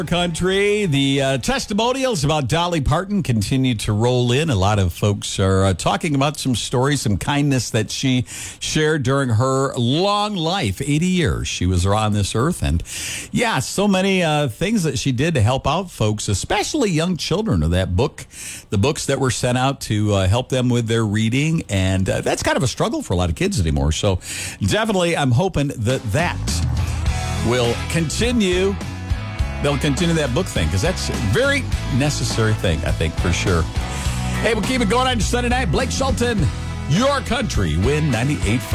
Country. The testimonials about Dolly Parton continue to roll in. A lot of folks are talking about some stories, some kindness that she shared during her long life, 80 years she was on this earth. And yeah, so many things that she did to help out folks, especially young children. Of that book, the books that were sent out to help them with their reading. And that's kind of a struggle for a lot of kids anymore. So definitely I'm hoping that will continue. They'll continue that book thing because that's a very necessary thing, I think, for sure. Hey, we'll keep it going on Sunday night. Blake Shelton, Your Country, Win 98.5.